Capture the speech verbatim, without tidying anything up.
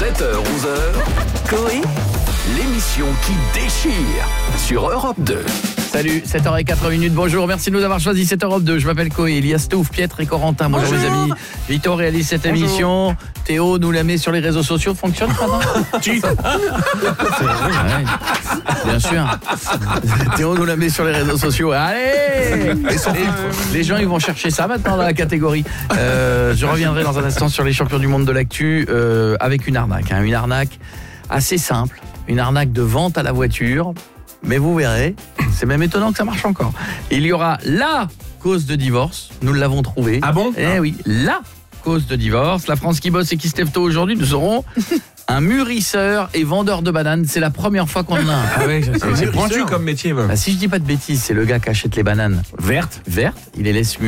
sept heures onze heures, Coé, l'émission qui déchire sur Europe deux. Salut, sept heures zéro quatre minutes, bonjour, merci de nous avoir choisi cette Europe deux. Je m'appelle Coé, il y a Stouff, Pietre et Corentin. Bonjour, bonjour les amis. Vito réalise cette bonjour. émission. Théo nous la met sur les réseaux sociaux. Fonctionne maintenant? Tu ouais. Bien sûr. Théo nous la met sur les réseaux sociaux. Allez, les, les gens ils vont chercher ça maintenant dans la catégorie. Euh, je reviendrai dans un instant sur les champions du monde de l'actu euh, avec une arnaque. Hein, une arnaque assez simple. Une arnaque de vente à la voiture. Mais vous verrez, c'est même étonnant que ça marche encore. Il y aura la cause de divorce, nous l'avons trouvé. Ah bon? Eh oui, la cause de divorce. La France qui bosse et qui se lève tôt aujourd'hui, nous aurons un mûrisseur et vendeur de bananes. C'est la première fois qu'on en a un. Ah oui, c'est pointu comme métier. Ah, si je dis pas de bêtises, c'est le gars qui achète les bananes vertes. Vertes, il les laisse